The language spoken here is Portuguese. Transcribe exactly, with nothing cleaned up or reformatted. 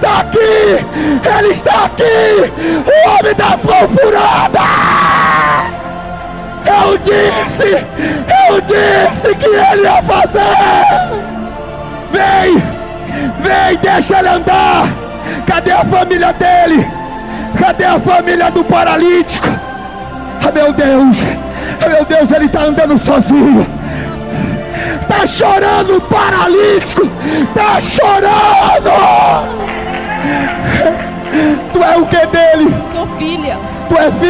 está aqui, Ele está aqui, o homem das mãos furadas. Eu disse, eu disse que Ele ia fazer. Vem, vem, deixa Ele andar. Cadê a família dele? Cadê a família do paralítico? Ah, meu Deus, ah, meu Deus, ele está andando sozinho. Está chorando o paralítico. Está chorando. Tu é o que dele? Sou filha. Tu é filha.